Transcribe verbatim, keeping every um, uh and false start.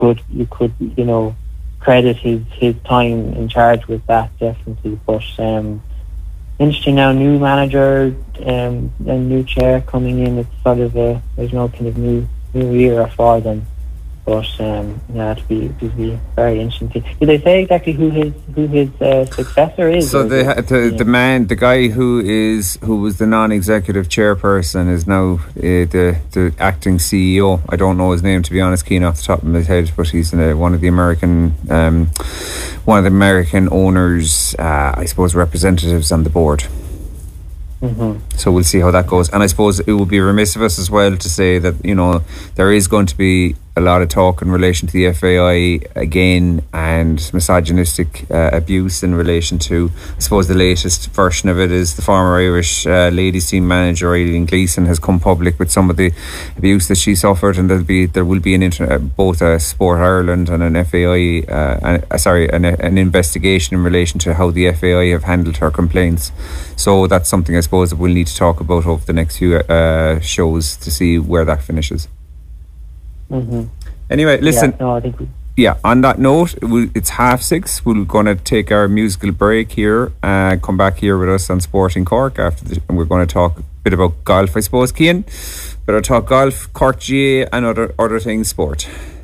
could you could you know credit his his time in charge with that, definitely. But um, interesting now, new manager, um, and new chair coming in. It's sort of a there's no kind of new new era for them. But um, yeah, it'd be it'd be very interesting. Did they say exactly who his who his uh, successor is? So the it, the, yeah. the man, the guy who is who was the non-executive chairperson is now uh, the the acting C E O. I don't know his name, to be honest, keen off the top of my head, but he's uh, one of the American um, one of the American owners, uh, I suppose, representatives on the board. Mm-hmm. So we'll see how that goes. And I suppose it would be remiss of us as well to say that, you know, there is going to be a lot of talk in relation to the F A I again, and misogynistic uh, abuse in relation to, I suppose the latest version of it is the former Irish uh, ladies team manager Aileen Gleeson has come public with some of the abuse that she suffered, and there'll be there will be an inter- both a Sport Ireland and an F A I uh, an, uh, sorry an, an investigation in relation to how the F A I have handled her complaints. So that's something I suppose that we'll need to talk about over the next few uh, shows to see where that finishes. Mm-hmm. Anyway, listen. Yeah, no, I think we- yeah, on that note, we'll, it's half six. We're going to take our musical break here and come back here with us on Sporting Cork after the, and we're going to talk a bit about golf, I suppose, Cian. Better talk golf, Cork G A A and other, other things sport.